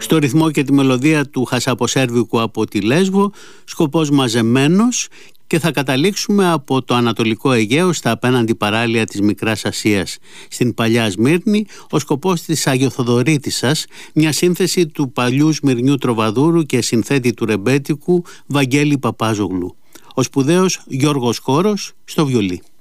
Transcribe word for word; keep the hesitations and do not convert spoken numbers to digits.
Στο ρυθμό και τη μελωδία του Χασαποσέρβικου από τη Λέσβο, σκοπός μαζεμένος, και θα καταλήξουμε από το Ανατολικό Αιγαίο στα απέναντι παράλια της Μικράς Ασίας. Στην Παλιά Σμύρνη, ο σκοπός της Αγιοθοδωρήτισσας, μια σύνθεση του παλιού Σμυρνιού τροβαδούρου και συνθέτη του ρεμπέτικου Βαγγέλη Παπάζογλου. Ο σπουδαίος Γιώργος Κόρος στο βιολί.